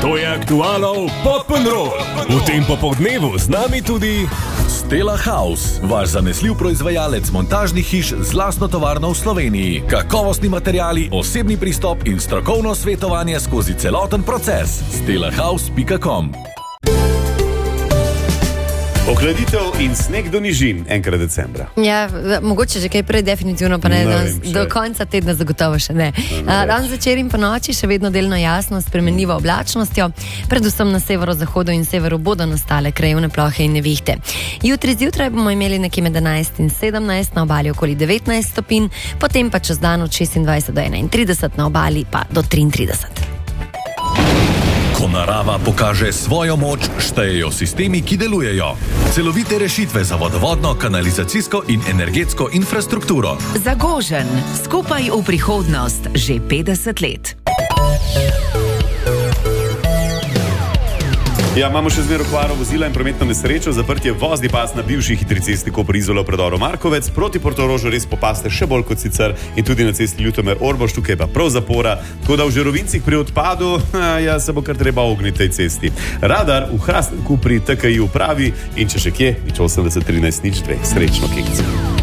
To je Aktualov Pop'n'Roll. V tem popoldnevu z nami tudi Stella House, vaš zanesljiv proizvajalec montažnih hiš z lastno tovarno v Sloveniji. Kakovostni materiali, osebni pristop in strokovno svetovanje skozi celoten proces. stellahouse.com. Ohladitev in sneg do nižin enkrat decembra. Ja, mogoče že kaj prej, definitivno pa ne, do konca tedna zagotovo še ne. Dan zvečer in po noči še vedno delno jasno, s spremenljivo oblačnostjo, predvsem na severozahodu in severu bodo nastale krajevne plohe in nevihte. Jutri zjutraj bomo imeli nekje med 11 in 17, na obali okoli 19 stopinj, potem pa čez dan od 26 do 31, na obali pa do 33. Ko narava pokaže svojo moč, štejejo sistemi, ki delujejo. Celovite rešitve za vodovodno, kanalizacijsko in energetsko infrastrukturo. Zagožen, skupaj v prihodnost že 50 let. Ja, imamo še zmeraj okvaro vozila in prometno nesrečo, zaprtje vozni pas na bivši hitri cesti Koper-Izola v predoru Markovec, proti Portorožu res popaste še bolj kot sicer in tudi na cesti Ljutomer-Ormož, tukaj pa prav zapora, tako da v Žerovincih pri odpadu, se bo kar treba ogniti tej cesti. Radar v Hrastniku pri TKI upravi in če še kje, nič 80 13 nič 2. Srečno, kekce.